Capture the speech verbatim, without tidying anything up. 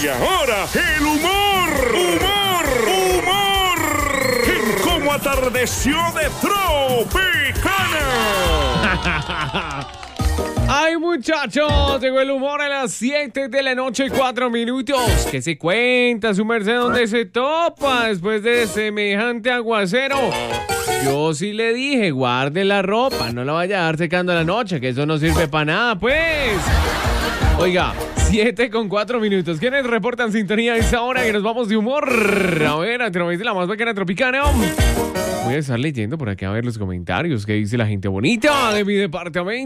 Y ahora, el humor. Humor. Humor. En cómo atardeció de Tropicana. Ay, muchachos, llegó el humor a las siete de la noche y cuatro minutos. ¿Qué se cuenta, su merced? ¿Dónde se topa después de semejante aguacero? Yo sí le dije, guarde la ropa, no la vaya a dejar secando a la noche, que eso no sirve para nada, pues. Oiga, siete con cuatro minutos. ¿Quiénes reportan sintonía a esa hora que nos vamos de humor? A ver, a través de la más bacana Tropicana. Voy a estar leyendo por aquí a ver los comentarios que dice la gente bonita de mi departamento.